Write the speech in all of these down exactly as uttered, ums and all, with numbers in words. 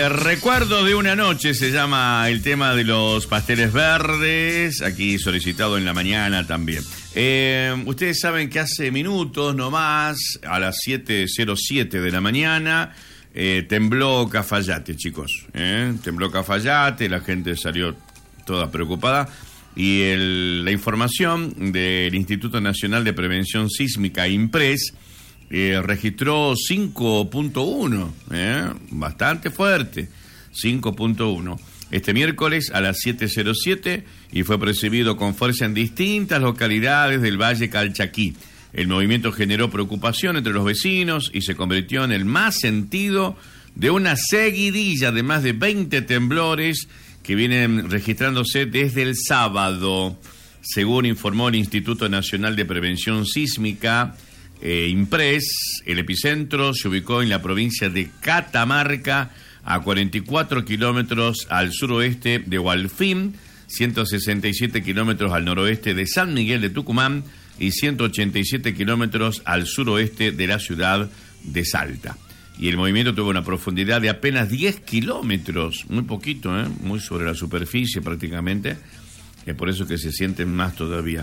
Recuerdo de una noche se llama el tema de los pasteles verdes, aquí solicitado en la mañana también. Eh, ustedes saben que hace minutos nomás, a las siete cero siete de la mañana, eh, tembló Cafayate, chicos. Eh, tembló Cafayate, la gente salió toda preocupada. Y el, la información del Instituto Nacional de Prevención Sísmica, INPRES, eh, registró cinco punto uno, eh, bastante fuerte, cinco punto uno. Este miércoles a las siete cero siete y fue percibido con fuerza en distintas localidades del Valle Calchaquí. El movimiento generó preocupación entre los vecinos y se convirtió en el más sentido de una seguidilla de más de veinte temblores que vienen registrándose desde el sábado. Según informó el Instituto Nacional de Prevención Sísmica, eh, INPRES, el epicentro se ubicó en la provincia de Catamarca, a cuarenta y cuatro kilómetros al suroeste de Hualfín, ciento sesenta y siete kilómetros al noroeste de San Miguel de Tucumán y ciento ochenta y siete kilómetros al suroeste de la ciudad de Salta. Y el movimiento tuvo una profundidad de apenas diez kilómetros, muy poquito, ¿eh? Muy sobre la superficie prácticamente, es por eso que se sienten más todavía.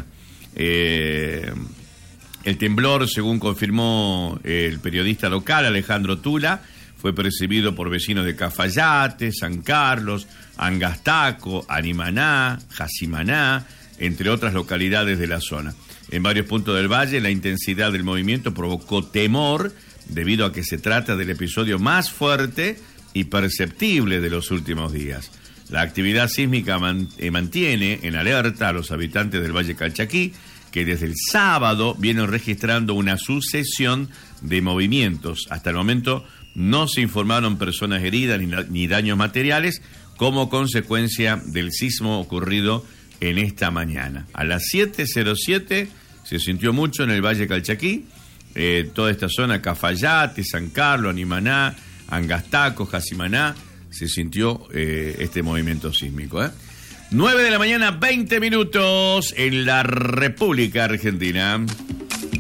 Eh, el temblor, según confirmó el periodista local Alejandro Tula, fue percibido por vecinos de Cafayate, San Carlos, Angastaco, Animaná, Jacimaná, entre otras localidades de la zona. En varios puntos del valle, la intensidad del movimiento provocó temor, debido a que se trata del episodio más fuerte y perceptible de los últimos días. La actividad sísmica man, eh, mantiene en alerta a los habitantes del Valle Calchaquí, que desde el sábado vienen registrando una sucesión de movimientos. Hasta el momento no se informaron personas heridas ni, ni daños materiales como consecuencia del sismo ocurrido en esta mañana. A las siete cero siete se sintió mucho en el Valle Calchaquí. Eh, toda esta zona, Cafayate, San Carlos, Animaná, Angastaco, Jacimaná, se sintió eh, este movimiento sísmico. ¿eh? nueve de la mañana, veinte minutos en la República Argentina.